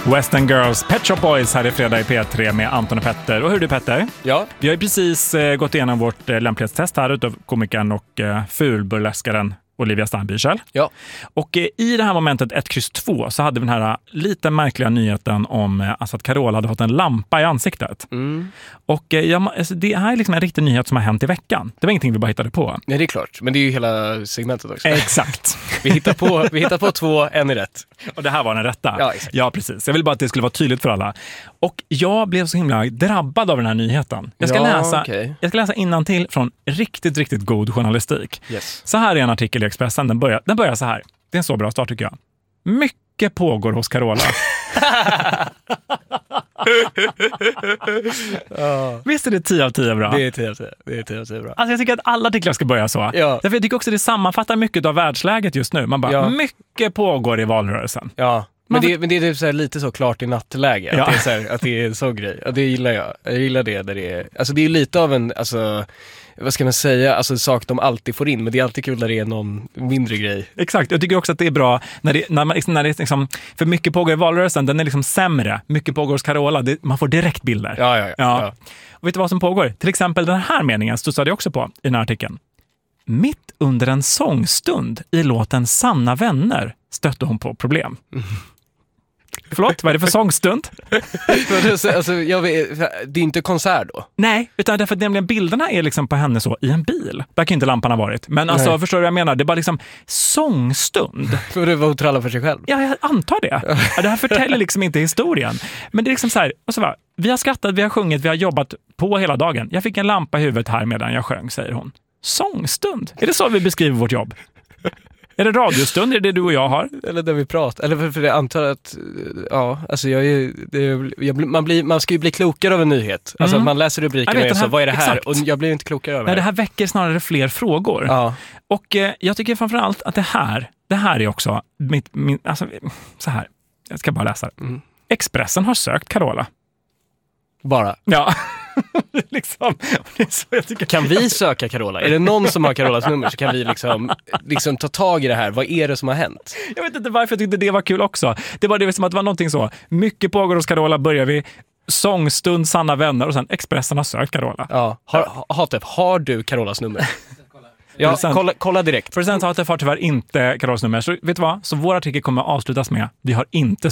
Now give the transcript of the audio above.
Western Girls, Pet Shop Boys här i fredag i P3 med Anton och Petter. Och hur är du, Petter? Ja. Vi har ju precis gått igenom vårt lämplighetstest här utav komikern och fulburleskaren Olivia Steinbüchel. Ja. Och i det här momentet 1-2 så hade vi den här lite märkliga nyheten om alltså att Carola hade fått en lampa i ansiktet. Och alltså, det här är liksom en riktig nyhet som har hänt i veckan. Det var ingenting vi bara hittade på. Nej, det är klart. Men det är ju hela segmentet också. Exakt. Vi hittar på 2, en är rätt. Och det här var den rätta. Ja, exakt. Ja, precis. Jag vill bara att det skulle vara tydligt för alla. Och jag blev så himla drabbad av den här nyheten. Jag ska läsa innantill från riktigt god journalistik. Yes. Så här är en artikel i Expressen. Den börjar så här. Det är en så bra start tycker jag. Mycket pågår hos Carola. Visst är det 10 av 10 bra? Det är 10 av 10. Det är 10 av 10 bra. Alltså jag tycker att alla artiklar ska börja så. Ja. Därför jag tycker också det sammanfattar mycket av världsläget just nu. Man bara, mycket pågår i valrörelsen. Ja. Men det är typ så här lite så klart i nattläge. Ja. Att, det är så här, att det är en sån grej. Ja, det gillar jag. Jag gillar det där det är... Alltså det är lite av en... Alltså, vad ska man säga? Alltså sak de alltid får in. Men det är alltid kul när det är någon mindre grej. Exakt. Jag tycker också att det är bra när det liksom... För mycket pågår i valrörelsen, den är liksom sämre. Mycket pågår hos Carola. Man får direkt bilder. Ja. Och vet du vad som pågår? Till exempel den här meningen studsade jag också på i den här artikeln. Mitt under en sångstund i låten Sanna vänner stötte hon på problem. Förlåt, vad är det för sångstund? Alltså, det är inte konsert då? Nej, utan därför att nämligen bilderna är liksom på henne så i en bil. Där kan inte lampan ha varit. Men alltså, förstår du vad jag menar? Det är bara liksom sångstund. För det var hon trallar för sig själv? Ja, jag antar det. Det här förtäller liksom inte historien. Men det är liksom så här, och så bara, vi har skrattat, vi har sjungit, vi har jobbat på hela dagen. Jag fick en lampa i huvudet här medan jag sjöng, säger hon. Sångstund? Är det så vi beskriver vårt jobb? Är det radiostund? Är det du och jag har? Eller där vi pratar. Eller för jag antar att... Ja, alltså man ska ju bli klokare av en nyhet. Alltså att man läser rubriken och är så, vad är det här? Exakt. Och jag blir inte klokare av det. Nej, det här väcker snarare fler frågor. Ja. Och jag tycker framförallt att det här är också alltså, så här. Jag ska bara läsa det. Expressen har sökt Carola. Bara? Ja. Liksom, det är så jag tycker. Kan vi söka Carola? Är det någon som har Carolas nummer så kan vi liksom ta tag i det här. Vad är det som har hänt? Jag vet inte varför jag tyckte det var kul också. Det var det som att det var någonting så. Mycket pågår hos Carola, börjar vi. Sångstund, Sanna vänner och sen Expressen har sökt Carola. Ja. Har du Carolas nummer? Ja, kolla direkt. Present har tyvärr inte Carolas nummer. Så vet du vad? Så vår artikel kommer att avslutas med vi har inte